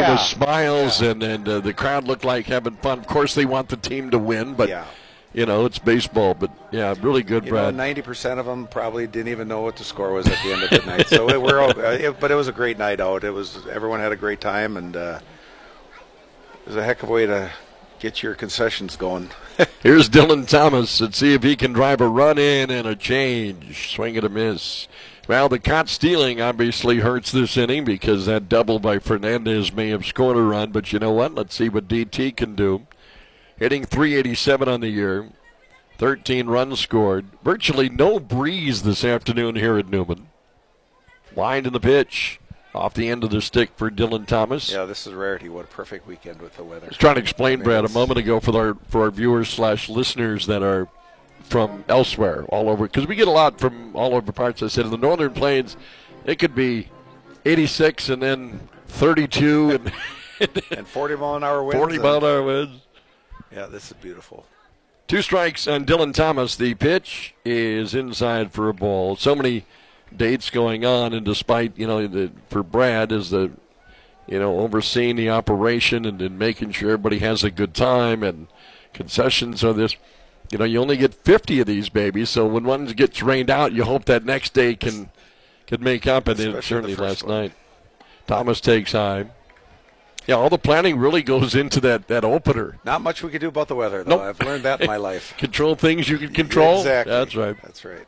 with smiles, and the crowd looked like having fun. Of course, they want the team to win, but it's baseball. But really good, Brad. 90% of them probably didn't even know what the score was at the end of the night. So but it was a great night out. Everyone had a great time, and it was a heck of a way to get your concessions going. Here's Dylan Thomas. Let's see if he can drive a run in and a change. Swing and a miss. Well, the caught stealing obviously hurts this inning because that double by Fernandez may have scored a run. But you know what? Let's see what DT can do. Hitting .387 on the year. 13 runs scored. Virtually no breeze this afternoon here at Newman. Wind in the pitch. Off the end of the stick for Dylan Thomas. Yeah, this is a rarity. What a perfect weekend with the weather. I was trying to explain, Brad, a moment ago for our viewers / listeners that are from elsewhere, all over, because we get a lot from all over parts. I said in the Northern Plains, it could be 86 and then 32 and 40-mile-an-hour winds. 40-mile-an-hour winds. Yeah, this is beautiful. 2 strikes on Dylan Thomas. The pitch is inside for a ball. So many dates going on, and despite, for Brad is overseeing the operation and making sure everybody has a good time and concessions are this. You only get 50 of these babies, so when one gets rained out, you hope that next day can make up, and then certainly last night. Thomas takes high. Yeah, all the planning really goes into that opener. Not much we could do about the weather, though. Nope. I've learned that in my life. Control things you can control? Exactly. That's right. That's right.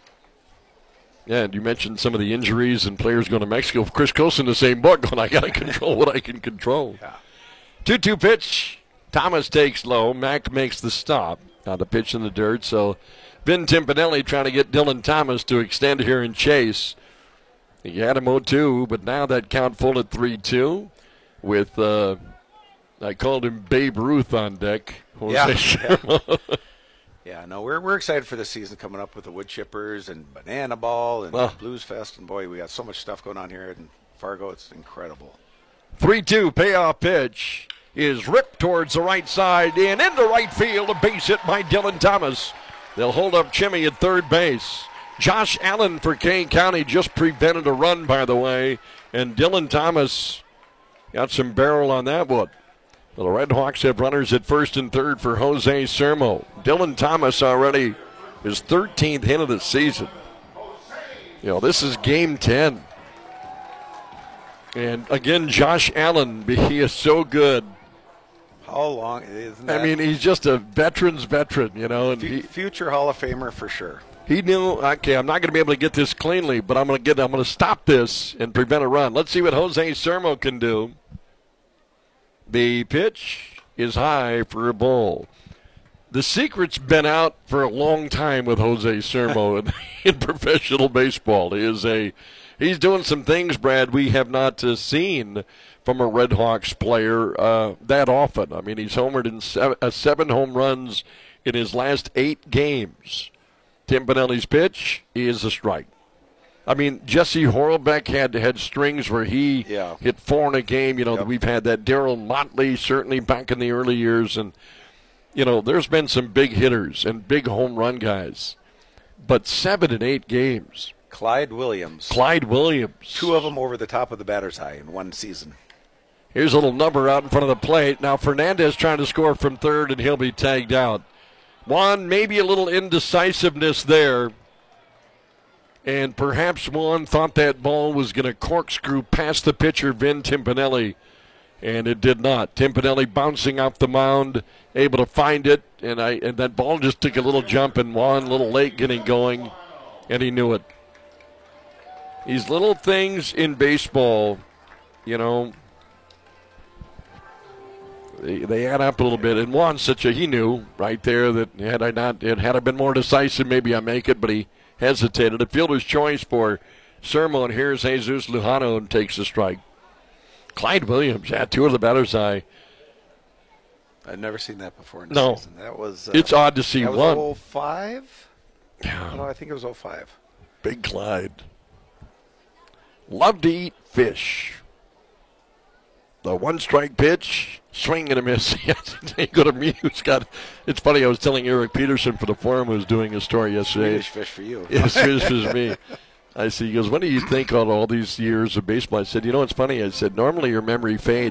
Yeah, and you mentioned some of the injuries and players going to Mexico. Chris Coast in the same book going, I got to control what I can control. Yeah. 2-2 pitch. Thomas takes low. Mack makes the stop. Now the pitch in the dirt. So Vin Timpanelli trying to get Dylan Thomas to extend here and chase. He had him 0-2, but now that count full at 3-2 with, I called him Babe Ruth on deck. Yeah, no, we're excited for the season coming up with the wood chippers and banana ball and Blues Fest. And, boy, we got so much stuff going on here in Fargo. It's incredible. 3-2 payoff pitch is ripped towards the right side and into right field. A base hit by Dylan Thomas. They'll hold up Chimmy at third base. Josh Allen for Kane County just prevented a run, by the way. And Dylan Thomas got some barrel on that one. The Red Hawks have runners at first and third for Jose Sermo. Dylan Thomas already his 13th hit of the season. This is game 10. And again, Josh Allen, he is so good. How long isn't that? I mean, he's just a veteran's veteran, And future Hall of Famer for sure. He knew, okay, I'm not going to be able to get this cleanly, but I'm going to stop this and prevent a run. Let's see what Jose Sermo can do. The pitch is high for a ball. The secret's been out for a long time with Jose Sermo in professional baseball. He's doing some things, Brad, we have not seen from a Red Hawks player that often. I mean, he's homered in 7 home runs in his last 8 games. Timpanelli's pitch is a strike. I mean, Jesse Horlbeck had strings where he hit 4 in a game. We've had that. Darryl Motley certainly back in the early years. And, there's been some big hitters and big home run guys. But 7 in 8 games. Clyde Williams. 2 of them over the top of the batter's eye in one season. Here's a little number out in front of the plate. Now Fernandez trying to score from third, and he'll be tagged out. Juan, maybe a little indecisiveness there. And perhaps Juan thought that ball was going to corkscrew past the pitcher, Vin Timpanelli, and it did not. Timpanelli bouncing off the mound, able to find it, and that ball just took a little jump, and Juan a little late getting going, and he knew it. These little things in baseball, they add up a little bit. And Juan's he knew right there that had I been more decisive, maybe I make it, but he hesitated. A fielder's choice for Sermo, and here's Jesus Lujano and takes the strike. Clyde Williams, 2 of the batter's eye. I've never seen that before in the season. That was. It's odd to see that one. Was 05? Yeah. No, I think it was 05. Big Clyde. Love to eat fish. The 1-strike pitch, swing and a miss. You go to me. It's funny. I was telling Eric Peterson for the Forum, who was doing a story yesterday. Swedish fish for you. Yeah, Swedish fish for me. I said, he goes, what do you think on all these years of baseball? I said, it's funny. I said, normally your memory fades.